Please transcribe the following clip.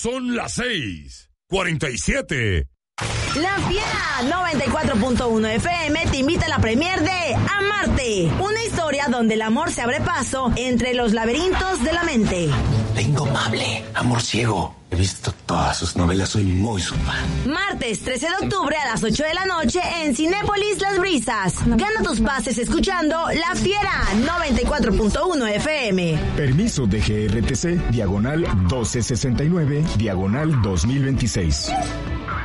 Son las 6:47. La Fiera 94.1 FM te invita a la premier de Amarte, una historia donde el amor se abre paso entre los laberintos de la mente. La Indomable, Amor Ciego. He visto todas sus novelas, soy muy su fan. Martes 13 de octubre a las 8 de la noche en Cinépolis Las Brisas. Gana tus pases escuchando La Fiera 94.1 FM. Permiso de GRTC, diagonal 1269, diagonal 2026.